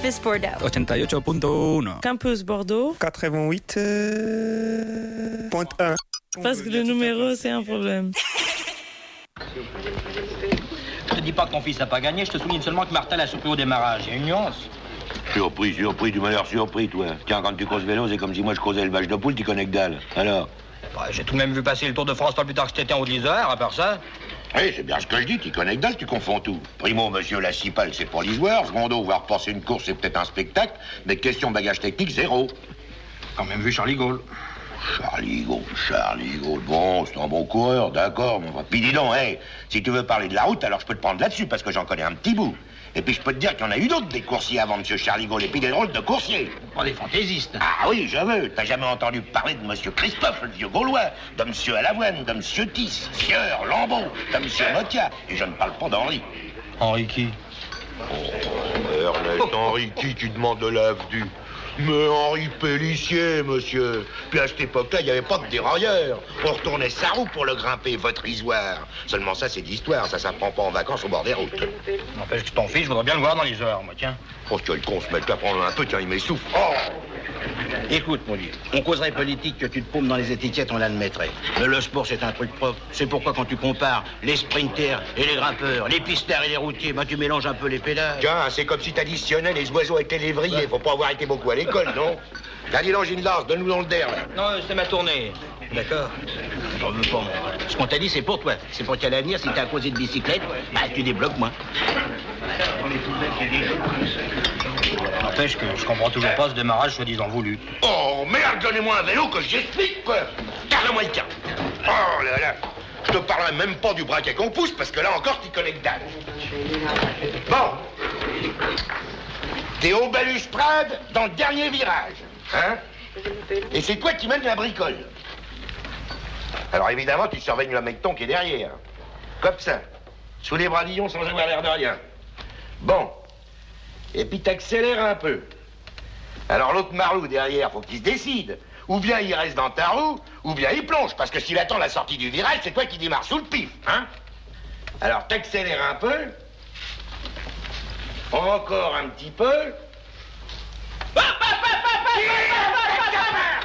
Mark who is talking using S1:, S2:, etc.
S1: Campus Bordeaux.
S2: 88.1.
S3: Campus Bordeaux.
S4: 88.1.
S3: Parce que le numéro, c'est un problème.
S5: Je te dis pas que ton fils n'a pas gagné, je te souligne seulement que Martel a surpris au démarrage. Il y a une nuance.
S6: Surpris, du malheur surpris, toi. Tiens, quand tu causes vélo, c'est comme si moi je causais l'élevage de poules, tu connais que dalle. Alors?
S5: Ouais, j'ai tout de même vu passer le Tour de France pas plus tard que cet été en Haute-Isère, à part ça.
S6: Oui, c'est bien ce que je dis, tu connais que dalle, tu confonds tout. Primo, monsieur, la cipale, c'est pour l'Isoire. Secondo, voir passer une course, c'est peut-être un spectacle. Mais question bagage technique, zéro.
S5: Quand même vu Charlie Gaulle.
S6: Charlie Gaulle. Bon, c'est un bon coureur, d'accord. Bon, puis dis donc, hey, si tu veux parler de la route, alors je peux te prendre là-dessus, parce que j'en connais un petit bout. Et puis je peux te dire qu'il y en a eu d'autres, des coursiers avant monsieur Charlie Gaulle, et puis des drôles de coursiers.
S5: Pas des fantaisistes.
S6: Ah oui, je veux. T'as jamais entendu parler de monsieur Christophe, le vieux Gaulois, de monsieur Alavoine, de monsieur Tisse, Sieur, Lambeau, de monsieur Motia, et je ne parle pas d'Henri.
S5: Henri qui?
S6: Ernest, Henri qui, tu demandes de l'AFDU? Mais Henri Pélissier, monsieur. Puis à cette époque-là, il n'y avait pas de dérailleur. On retournait sa roue pour le grimper, votre isoire. Seulement ça, c'est d'histoire. Ça s'apprend pas en vacances au bord des routes.
S5: N'empêche que ton fils, je voudrais bien le voir dans les heures, moi, tiens.
S6: Oh, tu as le con, se mettre à prendre un peu, tiens, il m'essouffle. Oh!
S5: Écoute, mon Dieu, on causerait politique que tu te paumes dans les étiquettes, on l'admettrait. Mais le sport, c'est un truc propre. C'est pourquoi quand tu compares les sprinters et les grimpeurs, les pisteurs et les routiers, ben tu mélanges un peu les pédales.
S6: Tiens, c'est comme si t'additionnais les oiseaux avec les lévriers. Faut pas avoir été beaucoup à l'école, non? T'as dit l'angine Lars, donne-nous dans le der, là.
S5: Non, c'est ma tournée. D'accord. J'en veux pas, mais ce qu'on t'a dit, c'est pour toi. C'est pour qu'à l'avenir, si t'as causé de bicyclette, bah tu débloques moins. N'empêche que je comprends toujours pas ce démarrage soi-disant voulu.
S6: Oh, merde, donnez-moi un vélo que j'explique, quoi. Carle-moi le cas. Oh là là. Je te parlerai même pas du braquet qu'on pousse, parce que là encore, tu connais que dalle. Bon. T'es au balustrade dans le dernier virage. Hein? Et c'est toi qui mènes la bricole. Alors évidemment, tu surveilles le mecton qui est derrière. Comme ça. Sous les bradillons sans avoir l'air de rien. Bon. Et puis t'accélères un peu. Alors l'autre marlou derrière, faut qu'il se décide. Ou bien il reste dans ta roue, ou bien il plonge. Parce que s'il attend la sortie du virage, c'est toi qui démarres sous le pif, hein? Alors t'accélères un peu. Encore un petit peu.